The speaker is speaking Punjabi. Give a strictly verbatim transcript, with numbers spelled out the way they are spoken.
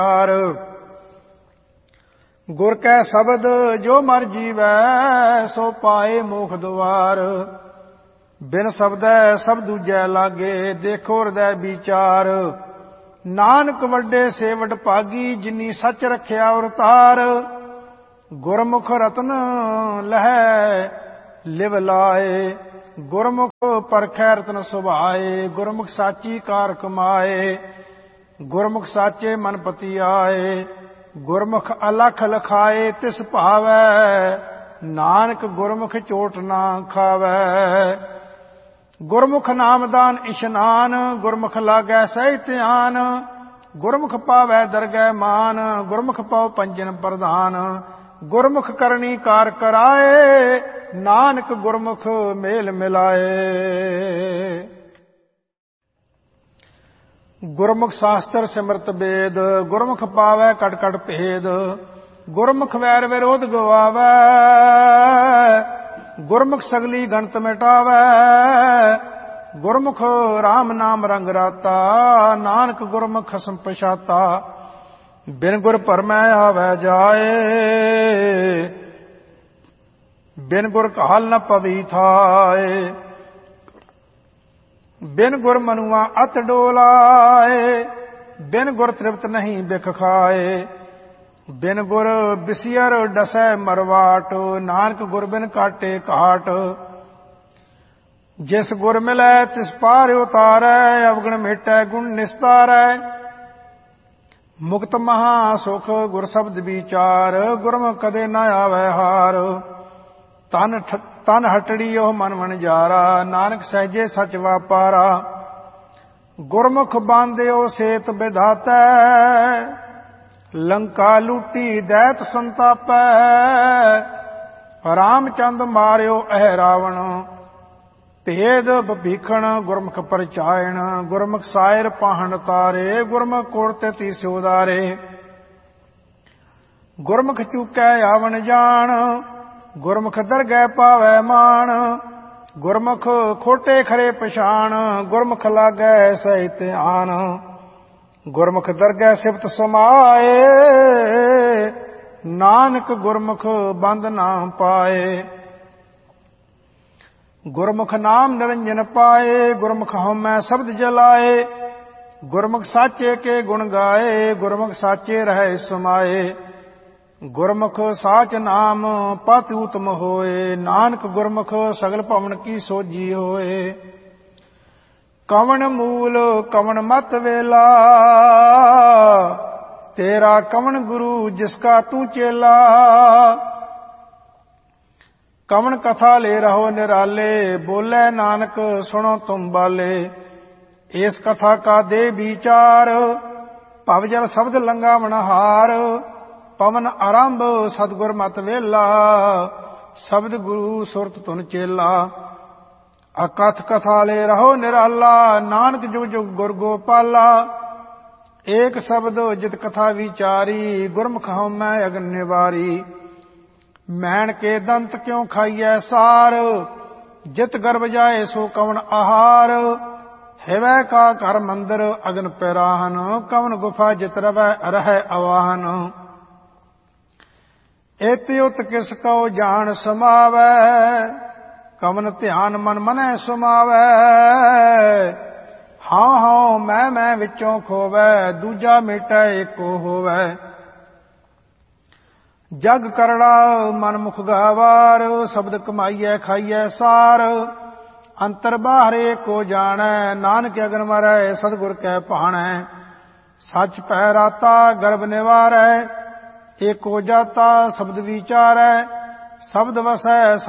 ਗੁਰ ਕੈ ਸ਼ਬਦ ਜੋ ਮਰ ਜੀਵੈ, ਸੋ ਪਾਏ ਮੋਖ ਦੁਆਰ। ਬਿਨ ਸ਼ਬਦੈ ਸਭ ਦੂਜੈ ਲਾਗੇ, ਦੇਖੋ ਹਿਰਦੈ ਵਿਚਾਰ। ਨਾਨਕ ਵੱਡੇ ਸੇ ਵਡ ਭਾਗੀ, ਜਿਨੀ ਸੱਚ ਰਖਿਆ ਅਵਤਾਰ। ਗੁਰਮੁਖ ਰਤਨ ਲਹੈ ਲਿਵ ਲਾਏ, ਗੁਰਮੁਖ ਪਰਖੈ ਰਤਨ ਸੁਭਾਏ। ਗੁਰਮੁਖ ਸਾਚੀ ਕਾਰ ਕਮਾਏ, ਗੁਰਮੁਖ ਸਾਚੇ ਮਨ ਪਤੀ ਆਏ। ਗੁਰਮੁਖ ਅਲਖ ਲਖਾਏ, ਤਿਸ ਭਾਵੈ, ਨਾਨਕ ਗੁਰਮੁਖ ਚੋਟ ਨਾ ਖਾਵੈ। ਗੁਰਮੁਖ ਨਾਮਦਾਨ ਇਸ਼ਨਾਨ, ਗੁਰਮੁਖ ਲਾਗੈ ਸਹਿ ਧਿਆਨ। ਗੁਰਮੁਖ ਪਾਵੈ ਦਰਗਹਿ ਮਾਨ, ਗੁਰਮੁਖ ਪਾਉ ਪੰਜਨ ਪ੍ਰਧਾਨ। ਗੁਰਮੁਖ ਕਰਨੀ ਕਾਰ ਕਰਾਏ, ਨਾਨਕ ਗੁਰਮੁਖ ਮੇਲ ਮਿਲਾਏ। ਗੁਰਮੁਖ ਸ਼ਾਸਤਰ ਸਿਮਰਤ ਵੇਦ, ਗੁਰਮੁਖ ਪਾਵੈ ਕਟ ਕਟ ਭੇਦ। ਗੁਰਮੁਖ ਵੈਰ ਵਿਰੋਧ ਗਵਾਵੈ, ਗੁਰਮੁਖ ਸਗਲੀ ਗਣਤ ਮਿਟਾਵੈ। ਗੁਰਮੁਖ ਰਾਮ ਨਾਮ ਰੰਗ ਰਾਤਾ, ਨਾਨਕ ਗੁਰਮੁਖ ਖਸਮ ਪਛਾਤਾ। ਬਿਨ ਗੁਰ ਭਰਮੈ ਆਵੈ ਜਾਏ, ਬਿਨ ਗੁਰ ਕਾਲ ਨ ਪਵੀ ਥਾਏ। ਬਿਨ ਗੁਰ ਮਨੁਆ ਅਤ ਡੋਲਾਏ, ਬਿਨ ਗੁਰ ਤ੍ਰਿਪਤ ਨਹੀਂ ਬਿਖ ਖਾਏ। ਬਿਨ ਗੁਰ ਬਿਸਿਅਰ ਡਸੈ ਮਰਵਾਟ, ਨਾਨਕ ਗੁਰ ਬਿਨ ਕਾਟੇ ਘਾਟ। ਜਿਸ ਗੁਰ ਮਿਲੈ ਤਿਸ ਪਾਰ ਉਤਾਰੈ, ਅਵਗੁਣ ਮੇਟੈ ਗੁਣ ਨਿਸਤਾਰੈ। ਮੁਕਤ ਮਹਾ ਸੁਖ ਗੁਰ ਸ਼ਬਦ ਵਿਚਾਰ, ਗੁਰਮੁਖ ਕਦੇ ਨ ਆਵੈ ਹਾਰ। ਤਨ ਤਨ ਹਟੜੀ ਉਹ ਮਨ ਵਣਜਾਰਾ, ਨਾਨਕ ਸਹਿਜੇ ਸਚ ਵਾਪਾਰਾ। ਗੁਰਮੁਖ ਬਾਂਧਿਓ ਸੇਤ ਵਿਧਾਤੈ, ਲੰਕਾ ਲੂਟੀ ਦੈਤ ਸੰਤਾਪੈ। ਰਾਮਚੰਦ ਮਾਰਿਓ ਅਹਿ ਰਾਵਣ, ਭੇਦ ਭੀਖਣ ਗੁਰਮੁਖ ਪਰਚਾਇਣ। ਗੁਰਮੁਖ ਸਾਇਰ ਪਾਹਣ ਤਾਰੇ, ਗੁਰਮੁਖ ਕੋੜ ਤੇ ਤੀਸ ਉਦਾਰੇ। ਗੁਰਮੁਖ ਚੂਕੈ ਆਵਣ ਜਾਣ, ਗੁਰਮੁਖ ਦਰਗਹਿ ਪਾਵੈ ਮਾਣ। ਗੁਰਮੁਖ ਖੋਟੇ ਖਰੇ ਪਛਾਣ, ਗੁਰਮੁਖ ਲਾਗੈ ਸਹਿ ਧਿਆਨ। ਗੁਰਮੁਖ ਦਰਗਹਿ ਸਿਫਤ ਸਮਾਏ, ਨਾਨਕ ਗੁਰਮੁਖ ਬੰਦ ਨਾ ਪਾਏ। ਗੁਰਮੁਖ ਨਾਮ ਨਿਰੰਜਨ ਪਾਏ, ਗੁਰਮੁਖ ਹਉਮੈ ਸ਼ਬਦ ਜਲਾਏ। ਗੁਰਮੁਖ ਸਾਚੇ ਕੇ ਗੁਣ ਗਾਏ, ਗੁਰਮੁਖ ਸਾਚੇ ਰਹਿ ਸਮਾਏ। ਗੁਰਮੁਖ ਸਾਚ ਨਾਮ ਪਤਿ ਉਤਮ ਹੋਏ, ਨਾਨਕ ਗੁਰਮੁਖ ਸਗਲ ਭਵਨ ਕੀ ਸੋਜੀ ਹੋਏ। ਕਵਣ ਮੂਲ ਕਵਣ ਮਤ ਵੇਲਾ, ਤੇਰਾ ਕਵਣ ਗੁਰੂ ਜਿਸ ਕਾ ਤੂੰ ਚੇਲਾ। ਕਵਣ ਕਥਾ ਲੈ ਰਹੋ ਨਿਰਾਲੇ, ਬੋਲੇ ਨਾਨਕ ਸੁਣੋ ਤੁਮ ਬਾਲੇ। ਇਸ ਕਥਾ ਕਾ ਦੇ ਵਿਚਾਰ, ਭਵ ਜਲ ਸ਼ਬਦ ਲੰਘਾਵਣ ਹਾਰ। ਪਵਨ ਆਰੰਭ ਸਤਿਗੁਰ ਮਤ ਵੇਲਾ, ਸ਼ਬਦ ਗੁਰੂ ਸੁਰਤ ਧੁਨ ਚੇਲਾ। ਅਕਥ ਕਥਾ ਲੈ ਰਹੋ ਨਿਰਾਲਾ, ਨਾਨਕ ਜੁਗ ਜੁਗ ਗੁਰ ਗੋਪਾਲਾ। ਏਕ ਸ਼ਬਦ ਜਿਤ ਕਥਾ ਵਿਚਾਰੀ, ਗੁਰਮੁਖ ਹਉਮੈ ਅਗਨ ਨਿਵਾਰੀ। ਮੈਣ ਕੇ ਦੰਤ ਕਿਉ ਖਾਈਐ ਸਾਰ, ਜਿਤ ਗਰਭ ਜਾਏ ਸੋ ਕਵਣ ਆਹਾਰ। ਹਿਵੈ ਕਾ ਘਰ ਮੰਦਰ ਅਗਨ ਪੈਰਾਹਨ, ਕਵਣ ਗੁਫਾ ਜਿਤ ਰਵੈ ਰਹੈ ਅਵਾਹਨ। ਏਤਿ ਉਤ ਕਿਸ ਕਉ ਜਾਣ ਸਮਾਵੈ, ਕਵਨ ਧਿਆਨ ਮਨ ਮਨੈ ਸੁਮਾਵੈ। ਹਾਂ ਹਾਂ ਮੈਂ ਮੈਂ ਵਿੱਚੋਂ ਖੋਵੈ, ਦੂਜਾ ਮੇਟੈ ਏਕੋ ਹੋਵੈ। ਜਗ ਕਰੜਾ ਮਨ ਮੁਖ ਗਾਵਾਰ, ਸ਼ਬਦ ਕਮਾਈਐ ਖਾਈਐ ਸਾਰ। ਅੰਤਰ ਬਾਹਰ ਏਕੋ ਜਾਣੈ, ਨਾਨਕ ਅਗਨ ਮਰੈ ਸਤਿਗੁਰ ਕੈ ਭਾਣੈ। ਸਚ ਪੈ ਰਾਤਾ ਗਰਭ ਨਿਵਾਰੈ, ਏਕੋ ਜਾਤਾ ਸ਼ਬਦ ਵਿਚਾਰੈ। ਸ਼ਬਦ ਵਸੈ